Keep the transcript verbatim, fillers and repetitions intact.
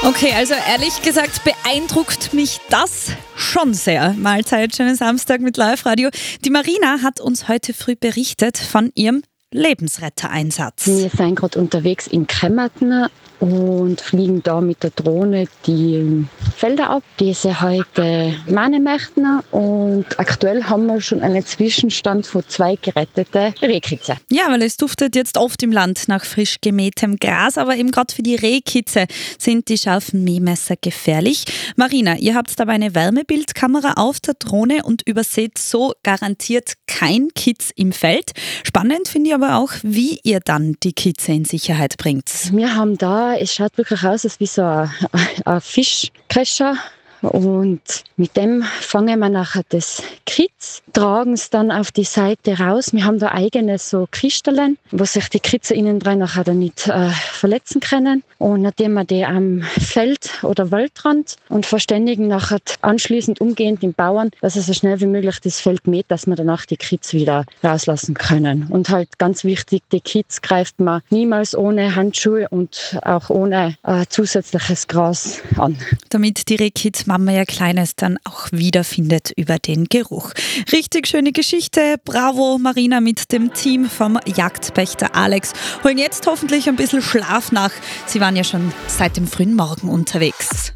Okay, also ehrlich gesagt beeindruckt mich das schon sehr. Mahlzeit, schönen Samstag mit Live-Radio. Die Marina hat uns heute früh berichtet von ihrem Lebensrettereinsatz. Wir sind gerade unterwegs in Kemmerten und fliegen da mit der Drohne die Felder ab, die sie heute mahnen möchten. Und aktuell haben wir schon einen Zwischenstand von zwei geretteten Rehkitze. Ja, weil es duftet jetzt oft im Land nach frisch gemähtem Gras, aber eben gerade für die Rehkitze sind die scharfen Mähmesser gefährlich. Marina, ihr habt dabei eine Wärmebildkamera auf der Drohne und überseht so garantiert kein Kitz im Feld. Spannend finde ich aber auch, wie ihr dann die Kitze in Sicherheit bringt. Wir haben da, es schaut wirklich aus als wie so ein, ein Fischkrescher. Und mit dem fangen wir nachher das Kitz, tragen es dann auf die Seite raus. Wir haben da eigene so Kristallen, wo sich die Kitze innen drin nachher dann nicht äh, verletzen können. Und nachdem wir die am Feld oder Waldrand und verständigen nachher anschließend umgehend den Bauern, dass er so schnell wie möglich das Feld mäht, dass wir danach die Kitz wieder rauslassen können. Und halt ganz wichtig, die Kitz greift man niemals ohne Handschuhe und auch ohne äh, zusätzliches Gras an. Damit die Rehkitz Mama ihr Kleines dann auch wiederfindet über den Geruch. Richtig schöne Geschichte. Bravo, Marina mit dem Team vom Jagdpächter Alex. Holen jetzt hoffentlich ein bisschen Schlaf nach. Sie waren ja schon seit dem frühen Morgen unterwegs.